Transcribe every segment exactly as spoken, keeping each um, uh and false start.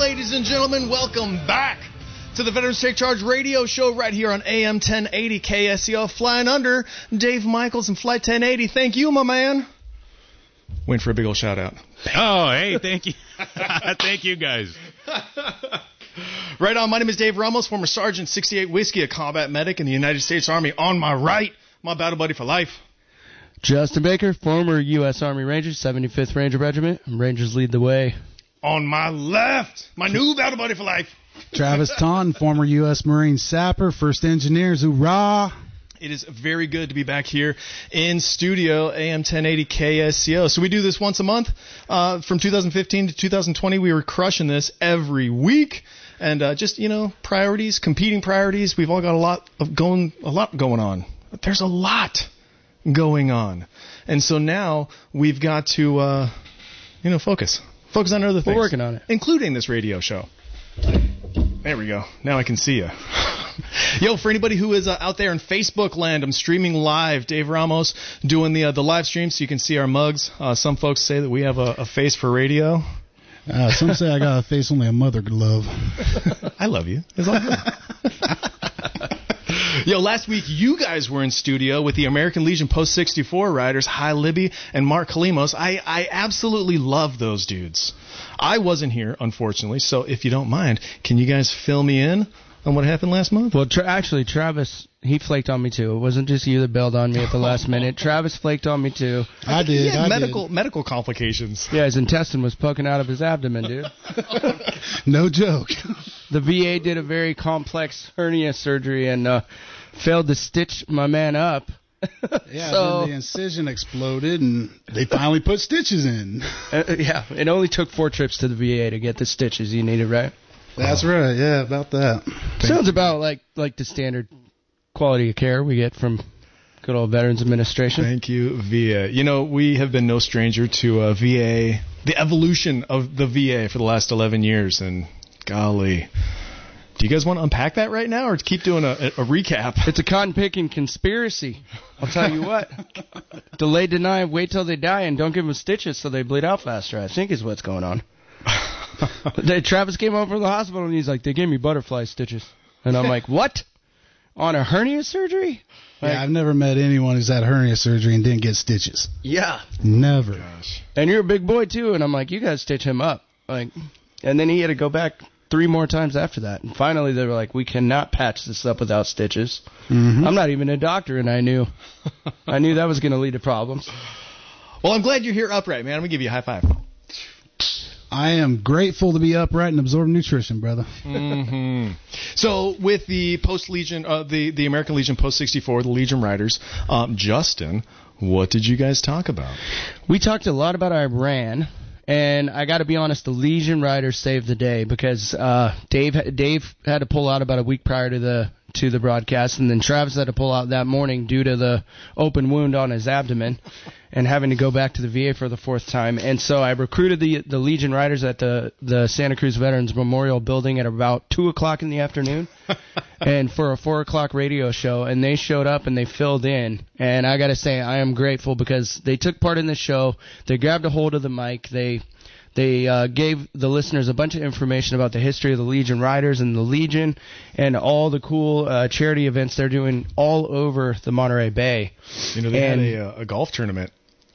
ladies and gentlemen. Welcome back to the Veterans Take Charge radio show right here on A M ten eighty K S E L. Flying under Dave Michaels and Flight ten eighty. Thank you, my man. Waiting for a big old shout out. Oh, hey, thank you. Thank you, guys. Right on. My name is Dave Ramos, former Sergeant sixty-eight Whiskey, a combat medic in the United States Army. On my right, my battle buddy for life, Justin Baker, former U S Army Ranger, seventy-fifth Ranger Regiment. Rangers lead the way. On my left, my new battle buddy for life, Travis Taunton, former U S Marine Sapper, first Engineers, hoorah! It is very good to be back here in studio, A M ten eighty K S C O. So we do this once a month. Uh, from two thousand fifteen to two thousand twenty, we were crushing this every week. And uh, just, you know, priorities, competing priorities. We've all got a lot of going, a lot going on. But there's a lot going on. And so now we've got to, uh, you know, focus. Focus on other things. We're working on it. Including this radio show. There we go. Now I can see you. Yo, for anybody who is uh, out there in Facebook land, I'm streaming live. Dave Ramos doing the uh, the live stream so you can see our mugs. Uh, some folks say that we have a, a face for radio. Uh, some say I got a face only a mother could love. I love you. It's all good. Yo, last week you guys were in studio with the American Legion Post sixty-four riders, Hi Libby and Mark Kalimos. I, I absolutely love those dudes. I wasn't here, unfortunately, so if you don't mind, can you guys fill me in on what happened last month? Well, tra- actually, Travis, he flaked on me too. It wasn't just you that bailed on me at the last minute. Travis flaked on me too. I did. He had I medical did. medical complications. Yeah, his intestine was poking out of his abdomen, dude. No joke. The V A did a very complex hernia surgery and uh, failed to stitch my man up. Yeah, so, then the incision exploded, and they finally put stitches in. Uh, yeah, it only took four trips to the V A to get the stitches you needed, right? That's right, yeah, about that. Sounds about like like the standard quality of care we get from good old Veterans Administration. Thank you, V A. You know, we have been no stranger to uh, V A, the evolution of the V A for the last eleven years, and golly. Do you guys want to unpack that right now or keep doing a, a recap? It's a cotton-picking conspiracy. I'll tell you what. Delay, deny, wait till they die, and don't give them stitches so they bleed out faster, I think is what's going on. Travis came home from the hospital, and he's like, they gave me butterfly stitches. And I'm like, what? On a hernia surgery? Like, Yeah, I've never met anyone who's had hernia surgery and didn't get stitches. yeah. Never. Gosh. And you're a big boy, too. And I'm like, you got to stitch him up. Like, and then he had to go back three more times after that. And finally, they were like, we cannot patch this up without stitches. Mm-hmm. I'm not even a doctor, and I knew I knew that was going to lead to problems. Well, I'm glad you're here upright, man. I'm going to give you a high five. I am grateful to be upright and absorb nutrition, brother. Mm-hmm. So with the Post Legion, uh, the, the American Legion Post sixty-four, the Legion Riders, um, Justin, what did you guys talk about? We talked a lot about Iran, and I got to be honest, the Legion Riders saved the day because uh, Dave Dave had to pull out about a week prior to the to the broadcast, and then Travis had to pull out that morning due to the open wound on his abdomen and having to go back to the V A for the fourth time. And so I recruited the the Legion Riders at the, the Santa Cruz Veterans Memorial Building at about two o'clock in the afternoon and for a four o'clock radio show, and they showed up and they filled in. And I got to say, I am grateful because they took part in the show. They grabbed a hold of the mic. They They uh, gave the listeners a bunch of information about the history of the Legion Riders and the Legion and all the cool uh, charity events they're doing all over the Monterey Bay. You know, they And- had a, a golf tournament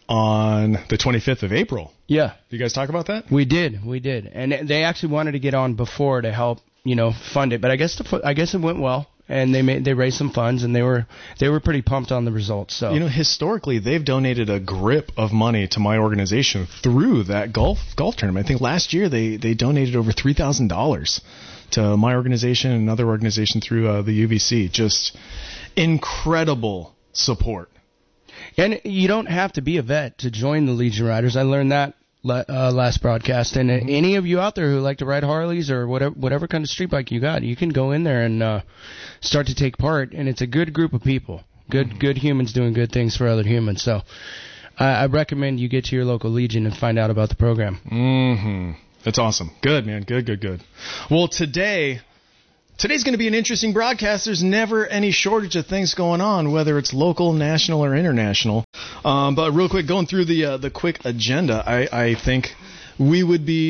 on the twenty-fifth of April. Yeah, Did you guys talk about that? we did, we did, and they actually wanted to get on before to help, you know, fund it. But I guess the, fu- I guess it went well, and they made they raised some funds, and they were they were pretty pumped on the results. So You know, historically, they've donated a grip of money to my organization through that golf golf tournament. I think last year they, they donated over three thousand dollars to my organization and another organization through uh, the U V C. Just incredible support. And you don't have to be a vet to join the Legion Riders. I learned that uh, last broadcast. And mm-hmm. any of you out there who like to ride Harleys or whatever whatever kind of street bike you got, you can go in there and uh, start to take part. And it's a good group of people, good mm-hmm. good humans doing good things for other humans. So I, I recommend you get to your local Legion and find out about the program. Mm-hmm. That's awesome. Good, man. Good, good, good. Well, today... Today's going to be an interesting broadcast. There's never any shortage of things going on, whether it's local, national, or international. Um, but real quick, going through the uh, the quick agenda, I, I think we would be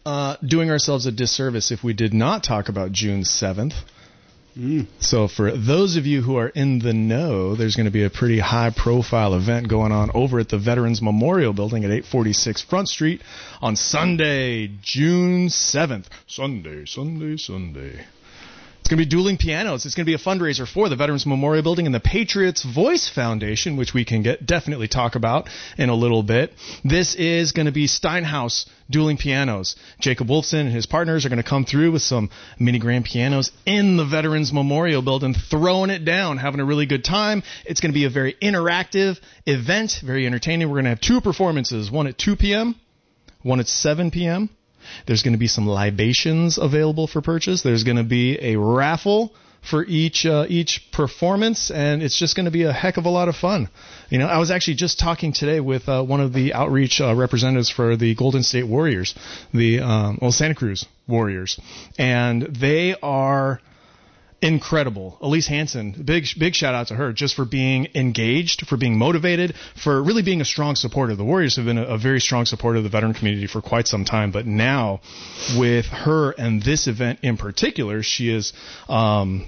uh, doing ourselves a disservice if we did not talk about June seventh. Mm. So for those of you who are in the know, there's going to be a pretty high-profile event going on over at the Veterans Memorial Building at eight forty-six Front Street on Sunday, June seventh. Sunday, Sunday, Sunday. It's going to be dueling pianos. It's going to be a fundraiser for the Veterans Memorial Building and the Patriots Voice Foundation, which we can get definitely talk about in a little bit. This is going to be Steinhaus dueling pianos. Jacob Wolfson and his partners are going to come through with some mini grand pianos in the Veterans Memorial Building, throwing it down, having a really good time. It's going to be a very interactive event, very entertaining. We're going to have two performances, one at two p.m., one at seven p.m., There's going to be some libations available for purchase. There's going to be a raffle for each uh, each performance, and it's just going to be a heck of a lot of fun. You know, I was actually just talking today with uh, one of the outreach uh, representatives for the Golden State Warriors, the um, well Santa Cruz Warriors, and they are incredible. Elise Hansen, big big shout out to her just for being engaged, for being motivated, for really being a strong supporter. The Warriors have been a, a very strong supporter of the veteran community for quite some time, but now with her and this event in particular, she is. Um,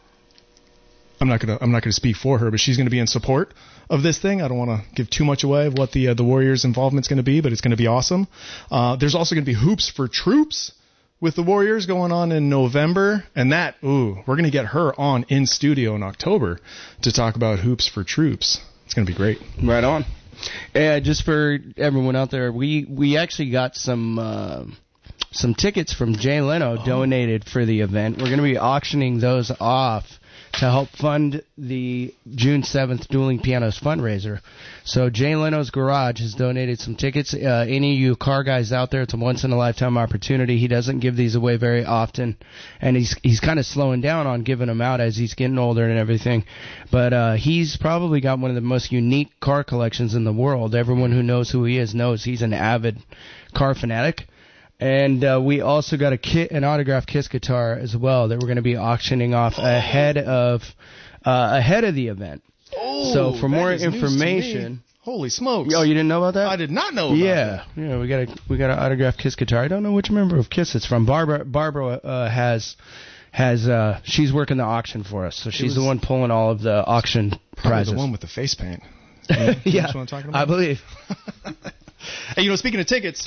I'm not gonna I'm not gonna speak for her, but she's gonna be in support of this thing. I don't want to give too much away of what the uh, the Warriors' involvement's going to be, but it's going to be awesome. Uh, there's also going to be Hoops for Troops with the Warriors going on in November, and that, ooh, we're going to get her on in studio in October to talk about Hoops for Troops. It's going to be great. Right on. Yeah, just for everyone out there, we, we actually got some uh, some tickets from Jay Leno oh. donated for the event. We're going to be auctioning those off to help fund the June seventh Dueling Pianos fundraiser. So Jay Leno's Garage has donated some tickets. Uh, any of you car guys out there, it's a once-in-a-lifetime opportunity. He doesn't give these away very often, and he's he's kind of slowing down on giving them out as he's getting older and everything. But uh, he's probably got one of the most unique car collections in the world. Everyone who knows who he is knows he's an avid car fanatic. And uh, we also got a kit, an autographed Kiss guitar as well that we're going to be auctioning off oh. ahead of uh, ahead of the event. Oh, so for more is information, holy smokes! Oh, you didn't know about that? I did not know. About yeah, that. yeah, we got a we got an autographed Kiss guitar. I don't know which member of Kiss it's from. Barbara Barbara uh, has has uh, she's working the auction for us, so she's the one pulling all of the auction prizes. The one with the face paint. You know, yeah, what I'm talking about? I believe. Hey, you know, speaking of tickets.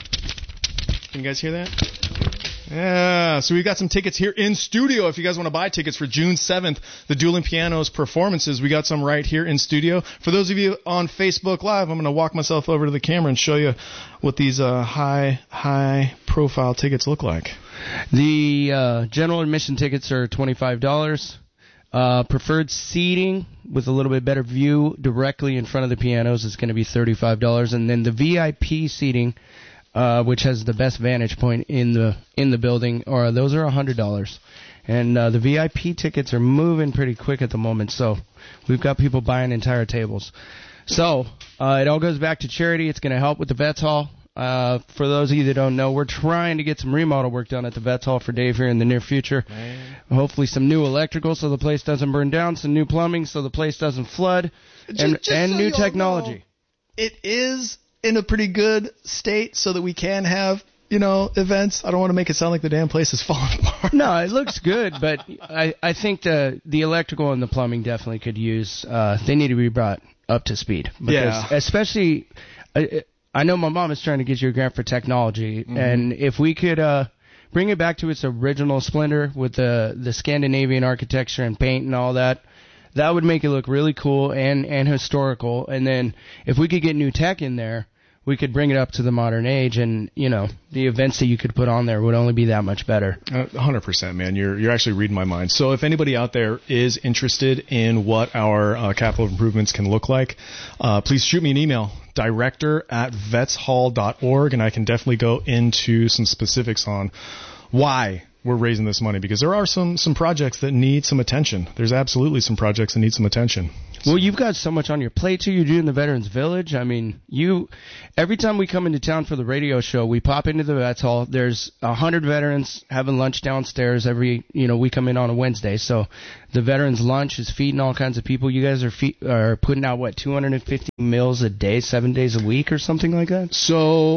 Can you guys hear that? Yeah, so we've got some tickets here in studio. If you guys want to buy tickets for June seventh, the Dueling Pianos performances, we got some right here in studio. For those of you on Facebook Live, I'm going to walk myself over to the camera and show you what these uh, high, high-profile tickets look like. The uh, general admission tickets are twenty-five dollars. Uh, preferred seating with a little bit better view directly in front of the pianos is going to be thirty-five dollars. And then the V I P seating, Uh, which has the best vantage point in the in the building, or those are one hundred dollars. And uh, the V I P tickets are moving pretty quick at the moment, so we've got people buying entire tables. So uh, it all goes back to charity. It's going to help with the Vets Hall. Uh, for those of you that don't know, we're trying to get some remodel work done at the Vets Hall for Dave here in the near future. Man. Hopefully some new electrical so the place doesn't burn down, some new plumbing so the place doesn't flood, just, and, just and so new technology. Know, it is in a pretty good state so that we can have, you know, events. I don't want to make it sound like the damn place is falling apart. No, it looks good, but I, I think the the electrical and the plumbing definitely could use, uh, they need to be brought up to speed. Because yeah. Especially, I, I know my mom is trying to get you a grant for technology, mm-hmm. and if we could uh, bring it back to its original splendor with the, the Scandinavian architecture and paint and all that, that would make it look really cool and, and historical. And then if we could get new tech in there, we could bring it up to the modern age, and, you know, the events that you could put on there would only be that much better. Uh, one hundred percent, man. You're you're actually reading my mind. So if anybody out there is interested in what our uh, capital improvements can look like, uh, please shoot me an email, director at vets hall dot org, and I can definitely go into some specifics on why we're raising this money, because there are some, some projects that need some attention. There's absolutely some projects that need some attention. Well, you've got so much on your plate, too. You're doing the Veterans Village. I mean, you. Every time we come into town for the radio show, we pop into the Vets Hall. There's a hundred veterans having lunch downstairs every, you know, we come in on a Wednesday. So the Veterans Lunch is feeding all kinds of people. You guys are fe- are putting out, what, two hundred fifty meals a day, seven days a week or something like that? So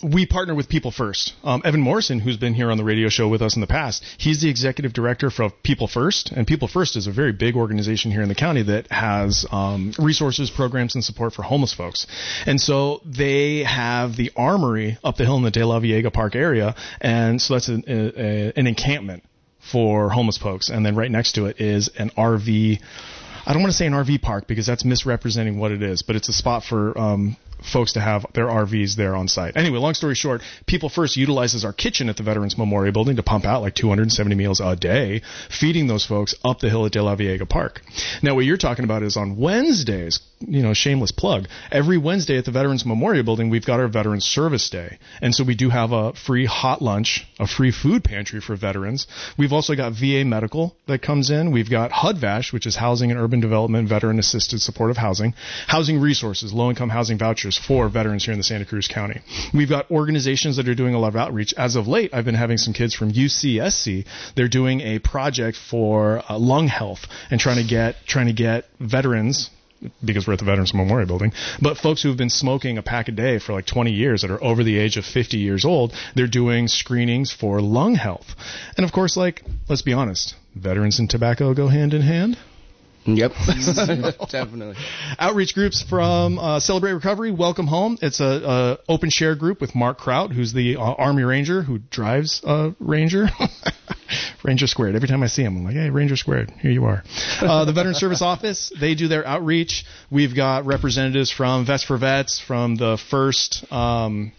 we partner with People First. Um, Evan Morrison, who's been here on the radio show with us in the past, he's the executive director for People First, and People First is a very big organization here in the county that has um, resources, programs, and support for homeless folks. And so they have the Armory up the hill in the De La Viega Park area, and so that's an, a, an encampment for homeless folks. And then right next to it is an R V. I don't want to say an R V park because that's misrepresenting what it is, but it's a spot for um, folks to have their R Vs there on site. Anyway, long story short, People First utilizes our kitchen at the Veterans Memorial Building to pump out like two hundred seventy meals a day, feeding those folks up the hill at De La Viega Park. Now, what you're talking about is on Wednesdays, you know, shameless plug. Every Wednesday at the Veterans Memorial Building, we've got our Veterans Service Day. And so we do have a free hot lunch, a free food pantry for veterans. We've also got V A Medical that comes in. We've got H U D V A S H, which is Housing and Urban Development Veteran Assisted Supportive Housing. Housing Resources, low-income housing vouchers for veterans here in the Santa Cruz County. We've got organizations that are doing a lot of outreach. As of late, I've been having some kids from U C S C. They're doing a project for uh, lung health and trying to get trying to get veterans, because we're at the Veterans Memorial Building, but folks who have been smoking a pack a day for like twenty years that are over the age of fifty years old, they're doing screenings for lung health. And of course, like, let's be honest, veterans and tobacco go hand in hand. Yep. Definitely. Outreach groups from uh, Celebrate Recovery, Welcome Home. It's a, a open share group with Mark Kraut, who's the uh, Army Ranger who drives uh, Ranger. Ranger Squared. Every time I see him, I'm like, hey, Ranger Squared, here you are. Uh, the Veteran Service Office, they do their outreach. We've got representatives from Vets for Vets, from the first um,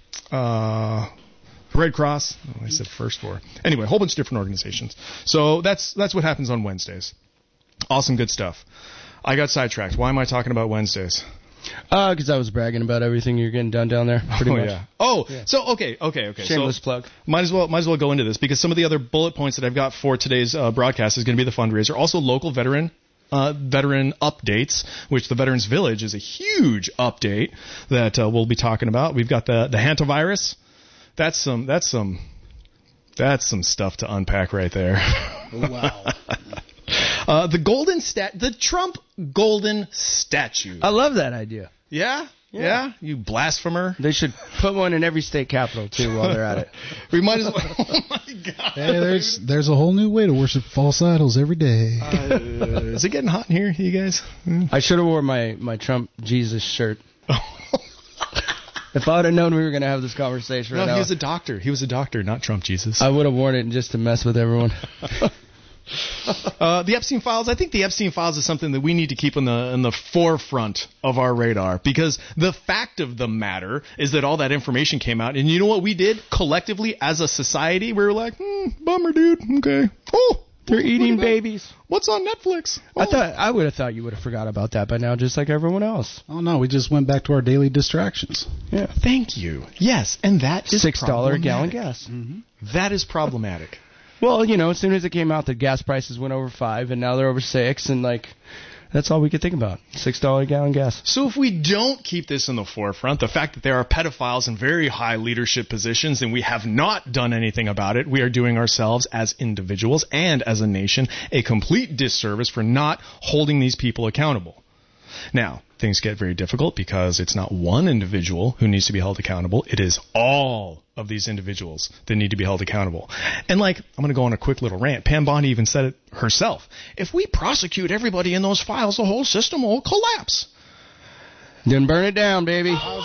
uh, Red Cross. Oh, I said first for. Anyway, a whole bunch of different organizations. So that's that's what happens on Wednesdays. Awesome, good stuff. I got sidetracked. Why am I talking about Wednesdays? Uh, because I was bragging about everything you're getting done down there, pretty oh, much. Yeah. Oh, yeah. so okay, okay, okay. Shameless so, plug. Might as well, might as well go into this because some of the other bullet points that I've got for today's uh, broadcast is going to be the fundraiser, also local veteran. Uh, veteran updates, which the Veterans Village is a huge update that uh, we'll be talking about. We've got the the hantavirus. That's some. That's some. That's some stuff to unpack right there. Wow. Uh, the golden stat, the Trump golden statue. I love that idea. Yeah? yeah, Yeah. You blasphemer. They should put one in every state capital too while they're at it. We might as well. Oh my God. Hey, there's there's a whole new way to worship false idols every day. Uh, is it getting hot in here, you guys? Hmm? I should have worn my my Trump Jesus shirt. If I would have known we were going to have this conversation right no, now, he was a doctor. He was a doctor, not Trump Jesus. I would have worn it just to mess with everyone. Uh, the Epstein Files, I think the Epstein Files is something that we need to keep in the in the forefront of our radar because the fact of the matter is that all that information came out. And you know what we did collectively as a society? We were like, hmm, bummer, dude. Okay. Oh, they're eating babies. What's on Netflix? Oh. I thought I would have thought you would have forgot about that by now, just like everyone else. Oh, no, we just went back to our daily distractions. Yeah. Thank you. Yes, and that is Six dollar a gallon problematic. gas. Mm-hmm. That is problematic. Well, you know, as soon as it came out, the gas prices went over five, and now they're over six, and like, that's all we could think about. Six dollar a gallon gas. So if we don't keep this in the forefront, the fact that there are pedophiles in very high leadership positions and we have not done anything about it, we are doing ourselves as individuals and as a nation a complete disservice for not holding these people accountable. Now, things get very difficult because it's not one individual who needs to be held accountable. It is all of these individuals that need to be held accountable. And like, I'm going to go on a quick little rant. Pam Bondi even said it herself. If we prosecute everybody in those files, the whole system will collapse. Then burn it down, baby. Collapse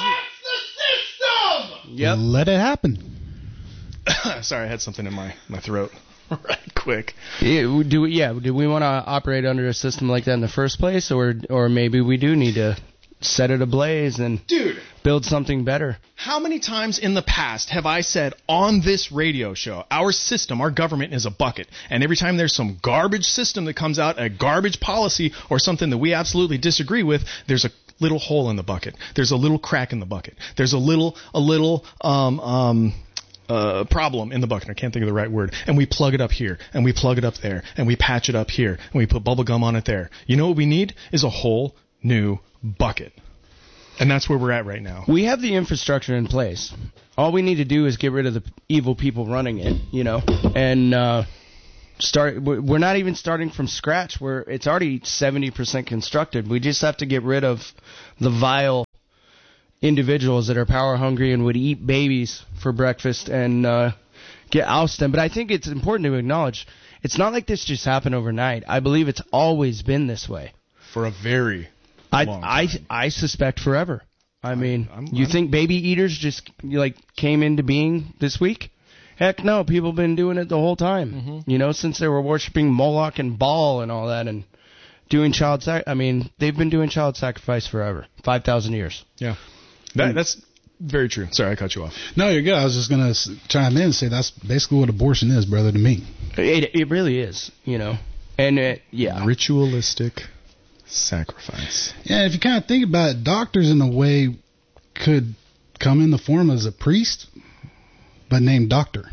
the system! Yep. Let it happen. Sorry, I had something in my, my throat. Right, quick. Yeah, do we, yeah, do we want to operate under a system like that in the first place, or or maybe we do need to set it ablaze and Dude, build something better? how many times in the past have I said on this radio show, our system, our government is a bucket, and every time there's some garbage system that comes out, a garbage policy or something that we absolutely disagree with, there's a little hole in the bucket. There's a little crack in the bucket. There's a little, a little, um, um, Uh, problem in the bucket. I can't think of the right word. And we plug it up here, and we plug it up there, and we patch it up here, and we put bubble gum on it there. You know what we need is a whole new bucket. And that's where we're at right now. We have the infrastructure in place. All we need to do is get rid of the evil people running it, you know, and uh, start. We're not even starting from scratch. We're it's already seventy percent constructed. We just have to get rid of the vile individuals that are power hungry and would eat babies for breakfast and uh, get oust them. But I think it's important to acknowledge it's not like this just happened overnight. I believe it's always been this way. For a very I long time. I I suspect forever. I mean, I'm, I'm, you I'm, think baby eaters just like came into being this week? Heck no, people have been doing it the whole time. Mm-hmm. You know, since they were worshiping Moloch and Baal and all that and doing child sac I mean, they've been doing child sacrifice forever. five thousand years. Yeah. That, that's very true. Sorry, I cut you off. No, you're good. I was just going to chime in and say that's basically what abortion is, brother, to me. It it really is, you know. And it, yeah. Ritualistic sacrifice. Yeah, if you kind of think about it, doctors in a way could come in the form as a priest, but named doctor.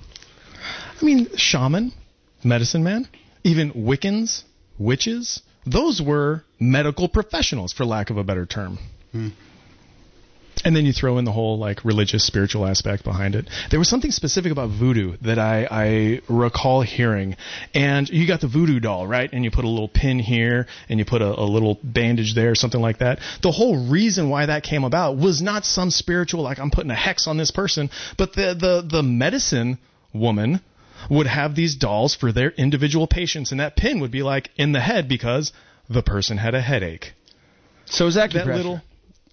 I mean, shaman, medicine man, even Wiccans, witches, those were medical professionals, for lack of a better term. Hmm. And then you throw in the whole like religious, spiritual aspect behind it. There was something specific about voodoo that I, I recall hearing. And you got the voodoo doll, right? And you put a little pin here, and you put a, a little bandage there, something like that. The whole reason why that came about was not some spiritual, like I'm putting a hex on this person, but the the, the medicine woman would have these dolls for their individual patients, and that pin would be like in the head because the person had a headache. So is that That little.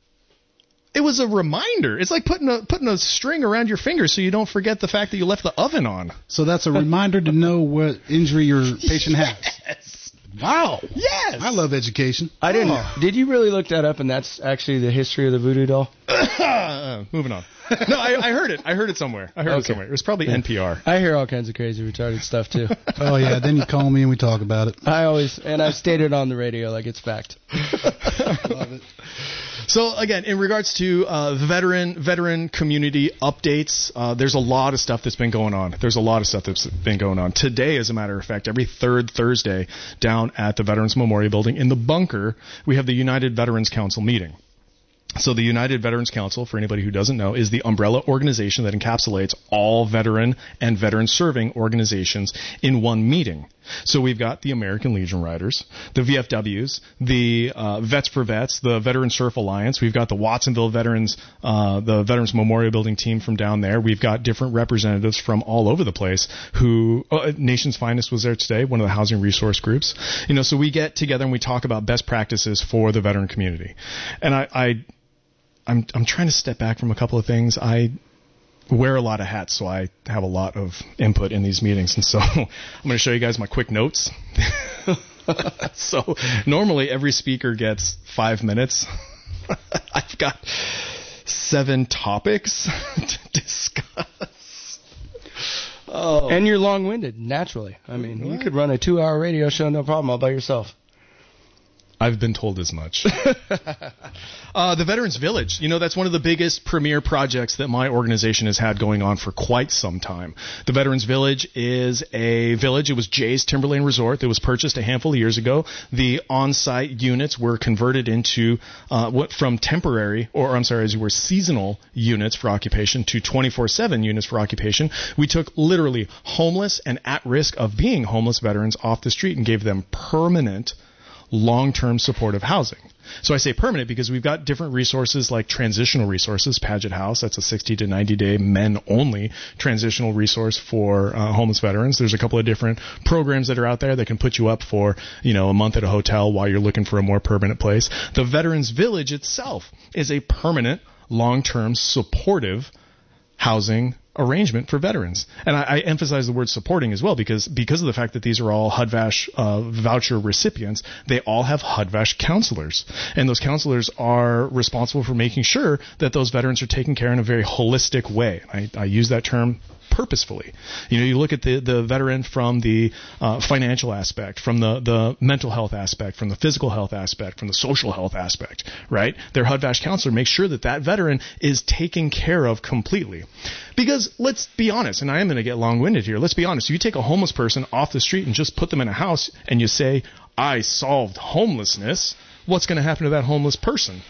It was a reminder. It's like putting a putting a string around your finger so you don't forget the fact that you left the oven on. So that's a reminder to know what injury your patient has. Yes. Wow. Yes. I love education. I didn't. Oh. Did you really look that up? And that's actually the history of the voodoo doll. uh, moving on. No, I, I heard it. I heard it somewhere. I heard Okay. it somewhere. It was probably N P R. I hear all kinds of crazy, retarded stuff too. Oh yeah. Then you call me and we talk about it. I always and I state it on the radio like it's fact. Love it. So again, in regards to uh, veteran veteran community updates, uh, there's a lot of stuff that's been going on. There's a lot of stuff that's been going on. Today, as a matter of fact, every third Thursday down at the Veterans Memorial Building in the bunker, we have the United Veterans Council meeting. So the United Veterans Council, for anybody who doesn't know, is the umbrella organization that encapsulates all veteran and veteran-serving organizations in one meeting. So we've got the American Legion Riders, the V F Ws, the uh, Vets for Vets, the Veteran Surf Alliance. We've got the Watsonville Veterans, uh, the Veterans Memorial Building team from down there. We've got different representatives from all over the place who, uh, Nation's Finest was there today, one of the housing resource groups. You know, so we get together and we talk about best practices for the veteran community. And I, I I'm I'm trying to step back from a couple of things. I wear a lot of hats, so I have a lot of input in these meetings. And so I'm going to show you guys my quick notes. So normally every speaker gets five minutes. I've got seven topics to discuss. Oh. And you're long-winded, naturally. I mean, you could run a two-hour radio show, no problem, all by yourself. I've been told as much. uh, the Veterans Village, you know, that's one of the biggest premier projects that my organization has had going on for quite some time. The Veterans Village is a village. It was Jay's Timberlane Resort that was purchased a handful of years ago. The on-site units were converted into uh, what from temporary, or I'm sorry, as were seasonal units for occupation to twenty-four seven units for occupation. We took literally homeless and at risk of being homeless veterans off the street and gave them permanent long-term supportive housing. So I say permanent because we've got different resources like transitional resources, Paget House, that's a sixty to ninety day men-only transitional resource for uh, homeless veterans. There's a couple of different programs that are out there that can put you up for, you know, a month at a hotel while you're looking for a more permanent place. The Veterans Village itself is a permanent, long-term supportive housing arrangement for veterans. And I, I emphasize the word supporting as well because because of the fact that these are all H U D V A S H uh, voucher recipients, they all have H U D V A S H counselors. And those counselors are responsible for making sure that those veterans are taken care of in a very holistic way. I, I use that term purposefully. You know, you look at the, the veteran from the uh, financial aspect, from the, the mental health aspect, from the physical health aspect, from the social health aspect, right? Their H U D V A S H counselor makes sure that that veteran is taken care of completely. Because let's be honest, and I am going to get long-winded here, let's be honest, you take a homeless person off the street and just put them in a house and you say, I solved homelessness, what's going to happen to that homeless person?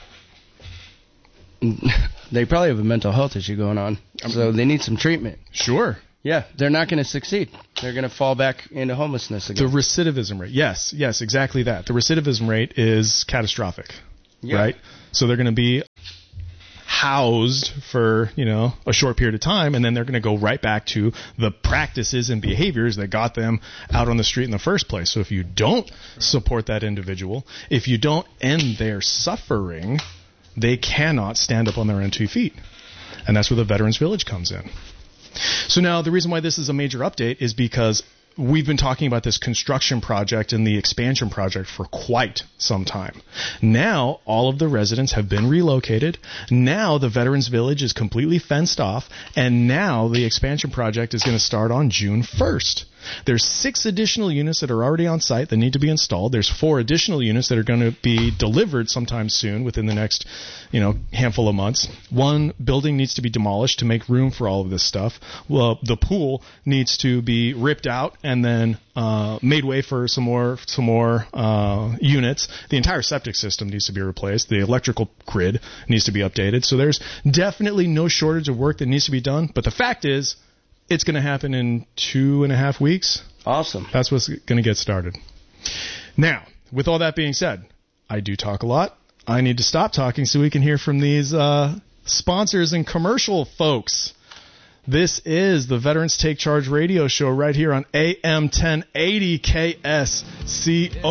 They probably have a mental health issue going on, so they need some treatment. Sure. Yeah, they're not going to succeed. They're going to fall back into homelessness again. The recidivism rate. Yes, yes, exactly that. The recidivism rate is catastrophic, Yeah. right? So they're going to be housed for, you know, a short period of time, and then they're going to go right back to the practices and behaviors that got them out on the street in the first place. So if you don't support that individual, if you don't end their suffering, they cannot stand up on their own two feet. And that's where the Veterans Village comes in. So now the reason why this is a major update is because we've been talking about this construction project and the expansion project for quite some time. Now, all of the residents have been relocated. Now, the Veterans Village is completely fenced off. And now, the expansion project is going to start on June first. There's six additional units that are already on site that need to be installed. There's four additional units that are going to be delivered sometime soon within the next, you know, handful of months. One building needs to be demolished to make room for all of this stuff. Well, the pool needs to be ripped out and then uh, made way for some more some more uh, units. The entire septic system needs to be replaced. The electrical grid needs to be updated. So there's definitely no shortage of work that needs to be done. But the fact is, it's going to happen in two and a half weeks. Awesome. That's what's going to get started. Now, with all that being said, I do talk a lot. I need to stop talking so we can hear from these uh, sponsors and commercial folks. This is the Veterans Take Charge radio show right here on A M ten eighty K S C O.